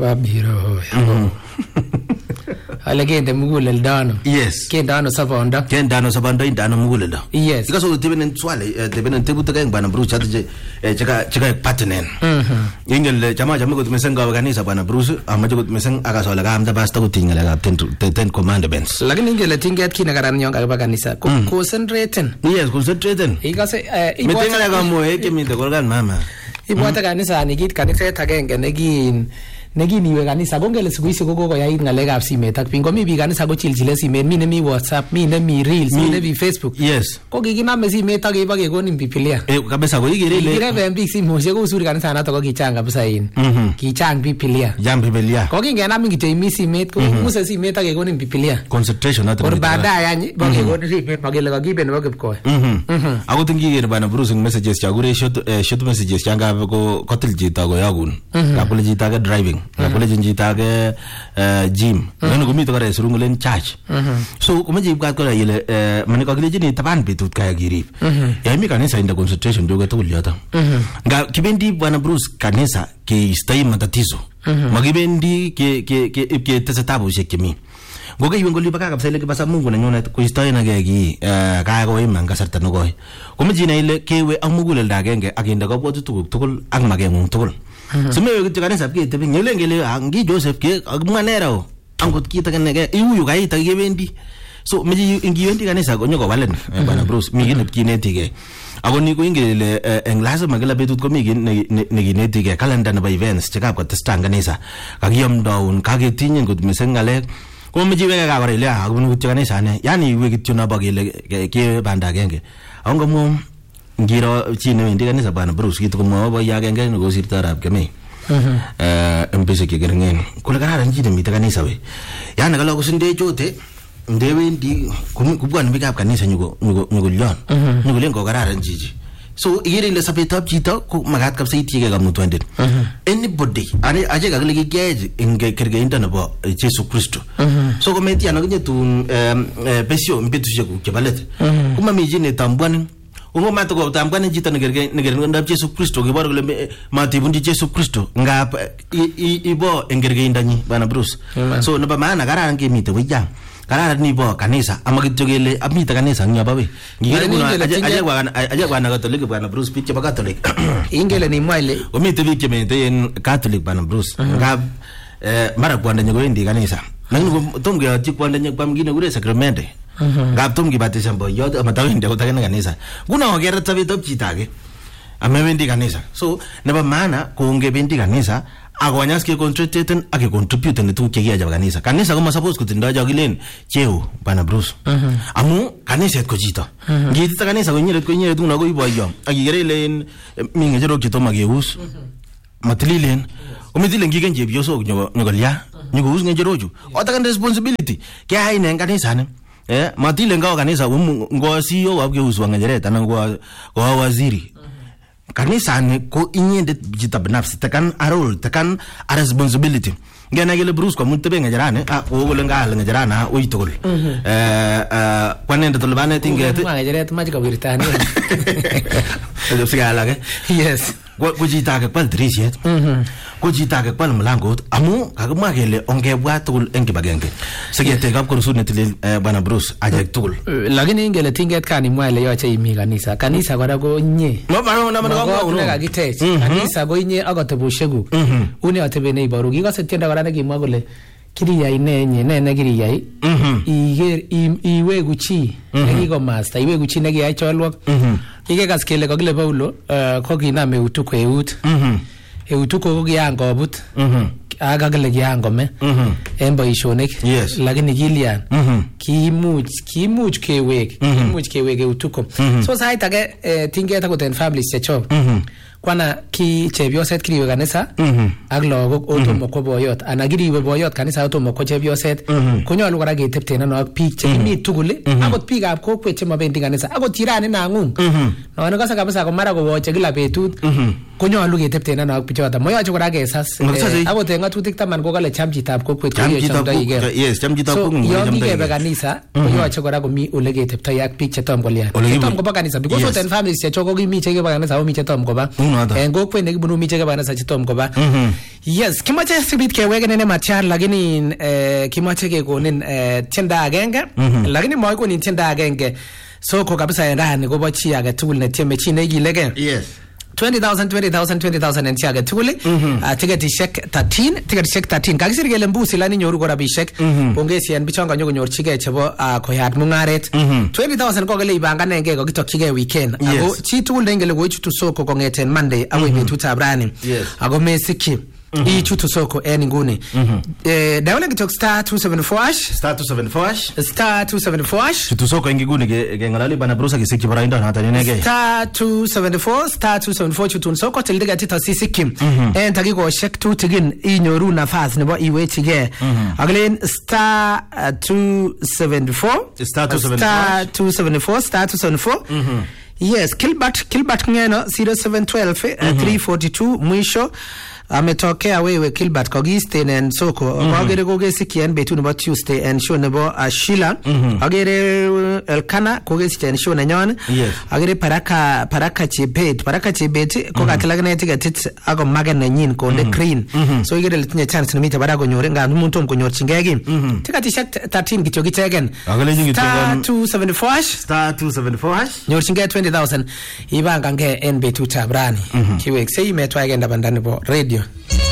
Babiro. Alagende mugulel dano. Yes. Kendano sabanda. Kendano sabanda indano mugulel. Yes. Because of the teben swale, teben tebu tegen bana Bruce chatje cheka patenen. Ingel chama go mesenga organiza bana Bruce amaje go meseng agasola ga amda basta go tingala ga 10 commandments. Lakini ingel tinget kina garan nyong ga kanisa. Concentrating. Yes, concentrating. Ikase metenga ga mo ke mite gorgan mama. Ibwata kanisa nikit kanisa tagenge neginiwe kanisa kongele siku hizi koko yait ngalekab simet ak pingo mi biik kanisa ko chilchile simet mi nemi WhatsApp mi nemi Reels mi nemi Facebook. Yes. Ko kikiname simet ak iba kekonin Biblia. Kabisa ko igere ile. Kireben biik simoshek ko usuri kanisa nato ko kichang kabisa in. Kichang Biblia. Jam Biblia. Ko kingenam kityo imi simet ko muse simet ak kekonin Biblia. Concentration nato. Or baadaye yani ba kekonin simet magele ka kibe nebo kipkoe. Ako tingi bana Bruce messages cha gure short messages changa ko kotil jita go yagun. Kapule jita ga driving. Kapule jita ga gym. Neno gumito kare surungulen church. So kumaji ka ko ile mane ko gile ni taban bitut kaya girip. Ya mi kanisa inda concentration joga to uliata. Nga kibendi bana Bruce kanisa ke stay matatizo. Magibendi ke tesatabu shekimi. Goga iwengo libaka kabisa ile kibasa Mungu na nyona kuistoi na gegi kaya ko imanga sarta no goy. Kumajina ile kewe amugulel dagenge agenda ko botu tukul ak magengung tukul. Sumewe kanisa ke tebe nyelengele angi Joseph ke agmanero angot kita kanege iuyu kai tagebendi. So meji ingiwendi kanisa ko nyoko walen bana Bruce mi gine kinetige. Ako ni ko ingele englasa magala betut ko mi gine neginetige calendar na events cheka ko testanga kanisa. Kagiyam down kagetinyen ko mesengale ko mejiwe ga bare le agunu kanisa ne yani iwe kityo na bagele ke banda genge. Ango mo ngiro chine wendi kanisa bana Bruce kitu ko mo ba yagenge no go sirta rap keme. Empese ke geringen kula kana njide mi kanisa we. Yani kala ko sinde chote ndewe ndi kubwana bika kanisa nyugo lyon. Nyugo lengo karara njiji. So igere ile sapetap chita ko magat kap sai tiga ga mutwande. Anybody are aje ga legi gauge inge kerge intana bo Jesus Kristo. So ko menti ana kunyetu pesio mbetu sheku kebalet. Kuma miji ne tambwan ungo mato ko tambwan jita negerge ndap Jesus Kristo ke baro le matibundi Jesus Kristo nga ibo engerge indanyi bana Bruce. So naba maana gara nge mite wijang. Karara ni bo kanisa amagitogele amita kanisa nyabawe ngire kuna aje bwana Catholic bwana Bruce picha ba Catholic ingele ni mwale omite bike mente en Catholic bwana Bruce ngab mara kwanda nyago ndi kanisa nangu tomge ati kwanda nyagwa mgine gure sacrament ngab tomge batisa mbo yote amatawende kutagana kanisa kuna ogera tabitop chitage amebendi kanisa so neba maana kuonge bendi kanisa agwanyaske concentraten ake contribute ne tuke ya kanisa kanisa kama suppose kutinda jagilen cheo bana Bruce amu kanisa ko jita ngita kanisa konyere tuna go iboyo agigerelen minge jero kitoma geus matlilen umitilen gigenje bioso nyogolia nyugus ngejeroju otakan responsibility ke haine kanisa ne matile ngao kanisa ngo CEO wabge uswa ngejereta nango waziri kanisa ne ko inyende jita binafsi takan arol takan a responsibility ngena gele Bruce ko muntebe ngajarane o golenga ngajarana o itogol kwanende to lebane tingete ngajarete majika wiritani do sigala ke yes ko jita ke pal trisiet ko jita ke pal mlango amu kagma gele onge bwatul engi bagenge segete gab ko sunetile bana Bruce aje tugul lakini ingele tinget kani mwale yoche imi kanisa kora ko nye mabano na ko ne kagitech kanisa ko nye agotebushegu une atebene iboru kikose tienda kora nekimwa kole kiriyai ne kiriyai iger iwegu chi nekiko master iwegu chi nekiyai cholwok kikekas kele kokile Paulo ko kinam eutuko eutuko ko kiyangobut akakile kiyangome en boishonik lakini kilian kimuch kewek eutuko so sait age tinget akot en families chechok kwana ki chepyoset kiriwe kanisa ak lagok otomo ko boyot ana kiriwe boyot kanisa otomo ko chepyoset konyolu kora ketepten ano ak biik chekimi tugul akot biikab kokwet chemabendi kanisa akot jirani nangung no kasa kabisa ko mara kowoche kila betut konyolu ketepten ano ak bichoto moyoche kora kesas akot en ngatutik taman ko kale chamchitab kokwet yes chamchitab kokwet yo kikebe kanisa koyoche kora komi ole keteptoi ak biik chetom kolya chetom koba kanisa because oten families chechok ko kimi chekeba kanisa omi chetom koba Kunoto. En kokwet nekibunu mi chekebana sa chitom koba. Yes, kimoche sibit keweken ene Matiar lakini kimoche kekonin tiendo agenge lakini moikonin tiendo agenge soko kabisa en rani kobo chi age tugul netieme chi nekilege. Yes. 20,000 en chi age tugul. Tiketishek 13 kakisir kele mbusi lani nyoru ko rabishek. Pongezi en bichon kanyo konyorchigei chebo koyat mungaret. 20,000 ko kele ibanganenge kokitokyigei weekend. Ako chi tugul nengele koichutu soko kongeten Monday akoi betutab rani. Ako mesikyi ichutu soko en inguni. Daule kitok star 274 chutu soko en inguni kengalali bana brusa kisikyi baraindo hata ninege star 274 chutun soko tildiga tita sisikim en takikoshek tutigin inyoru nafas nebo iwechige aglen star 274 yes Kilbert ngeno 0712 342 mwisho ametokea wewe Kilbert kogisten en soko agere kogesiki en betu nebo Tuesday en show nebo Sheila agere Elkana kogesiki en show nenyon agere Paraka Chebet ko katilagene ticket ako magen nenyin konde green so igere litinye chance nimite bara konyore ngam muntu konyorchingegi tikatishek 13 kityo kitegen star 274 nyorchinge 20,000 ibangange en betutab rani kiwek sei metwa agenda bandani bo radio